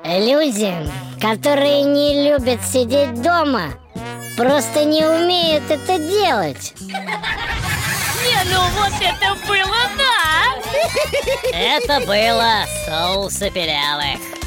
Люди, которые не любят сидеть дома, просто не умеют это делать. Не, ну вот это было, да! Это было соус Пилявых.